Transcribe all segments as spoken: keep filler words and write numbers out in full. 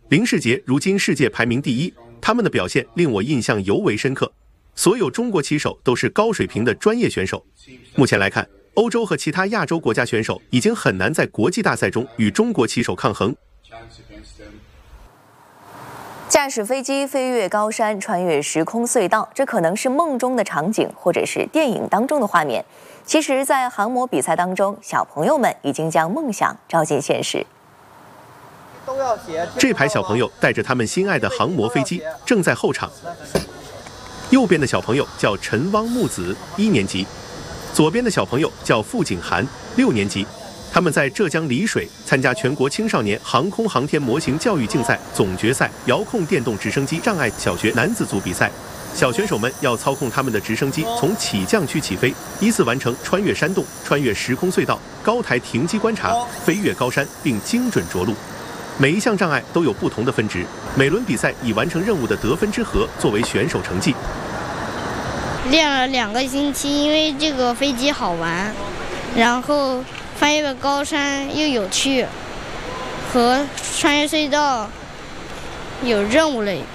林世杰如今世界排名第一，他们的表现令我印象尤为深刻。所有中国棋手都是高水平的专业选手。目前来看，欧洲和其他亚洲国家选手已经很难在国际大赛中与中国棋手抗衡。 驾驶飞机飞越高山，穿越时空隧道，这可能是梦中的场景，或者是电影当中的画面。其实，在航模比赛当中，小朋友们已经将梦想照进现实。 这排小朋友带着他们心爱的航模飞机，正在候场。右边的小朋友叫陈汪木子，一年级；左边的小朋友叫付景涵，六年级。他们在浙江丽水参加全国青少年航空航天模型教育竞赛总决赛遥控电动直升机障碍小学男子组比赛。小选手们要操控他们的直升机从起降区起飞，依次完成穿越山洞、穿越时空隧道、高台停机观察、飞越高山，并精准着陆。每一项障碍都有不同的分值，每轮比赛以完成任务的得分之和作为选手成绩。 练了两个星期，因为这个飞机好玩，然后翻越高山又有趣，和穿越隧道有任务类。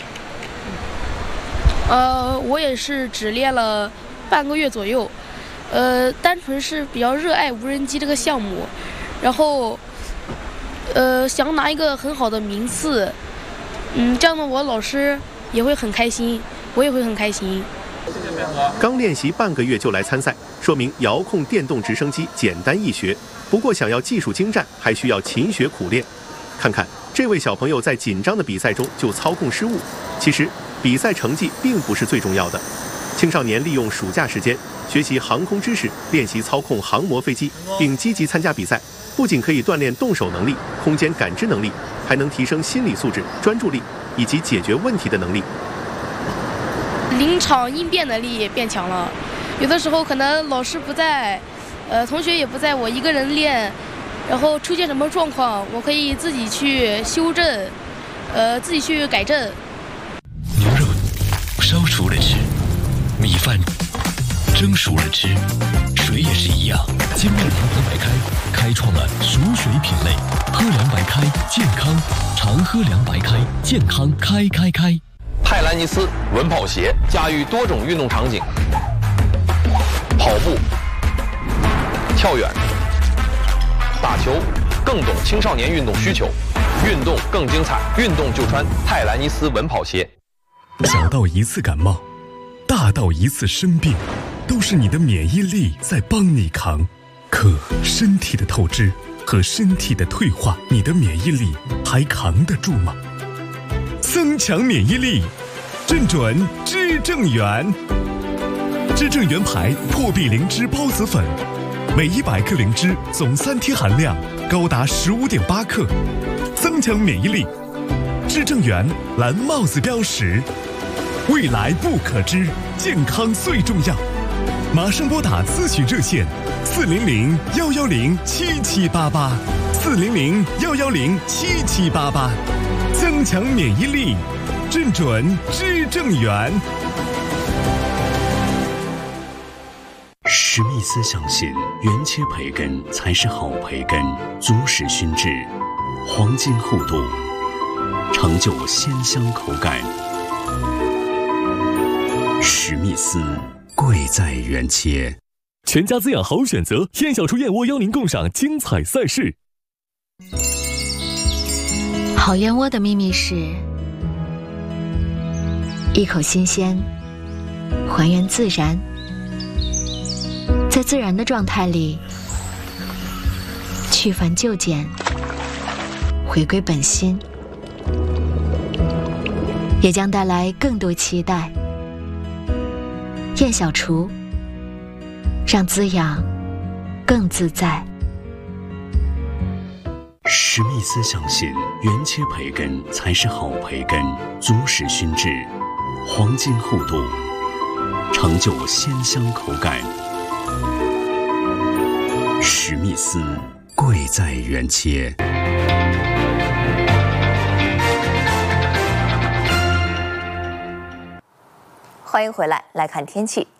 呃，我也是只练了半个月左右，呃，单纯是比较热爱无人机这个项目，然后，呃，想拿一个很好的名次，嗯，这样的我老师也会很开心，我也会很开心。 刚练习半个月就来参赛，说明遥控电动直升机简单易学。不过想要技术精湛，还需要勤学苦练。看看这位小朋友在紧张的比赛中就操控失误。其实比赛成绩并不是最重要的。青少年利用暑假时间学习航空知识，练习操控航模飞机，并积极参加比赛，不仅可以锻炼动手能力、空间感知能力，还能提升心理素质、专注力以及解决问题的能力。 临场应变能力也变强了，有的时候可能老师不在，呃，同学也不在，我一个人练，然后出现什么状况，我可以自己去修正，呃，自己去改正。 牛肉烧熟了吃，米饭蒸熟了吃，水也是一样。金麦堂和白开开创了熟水品类，喝凉白开健康，常喝凉白开健康开开开。 泰兰尼斯稳跑鞋驾驭多种运动场景，跑步、跳远、打球，更懂青少年运动需求，运动更精彩，运动就穿泰兰尼斯稳跑鞋。 小到一次感冒，大到一次生病，都是你的免疫力在帮你扛。可身体的透支和身体的退化，你的免疫力还扛得住吗？增强免疫力，正准知正元。知正元牌破壁灵芝孢子粉，每一百克灵芝总三贴含量高达十五点八克，增强免疫力。知正元蓝帽子标识，未来不可知，健康最重要。马上拨打咨询热线四零零幺幺零七七八八，四零零幺幺零七七八八。增强免疫力，正准知正元。 史密斯相信，原切培根才是好培根，足史熏制，黄金厚度，成就鲜香口感。史密斯，贵在原切。 全家滋养好选择，燕小厨燕窝邀您共赏精彩赛事。 好燕窝的秘密是一口新鲜，还原自然，在自然的状态里去繁就简，回归本心，也将带来更多期待。燕小厨，让滋养更自在。 史密斯相信，原切培根才是好培根，足史熏制，黄金厚度，成就鲜香口感。史密斯，贵在原切。 欢迎回来，来看天气。